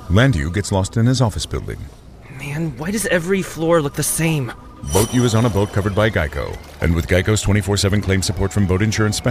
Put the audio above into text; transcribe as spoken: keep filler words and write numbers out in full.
Landu gets lost in his office building. Man, why does every floor look the same? Boat U is on a boat covered by Geico. And with Geico's twenty-four seven claim support from boat insurance specialists,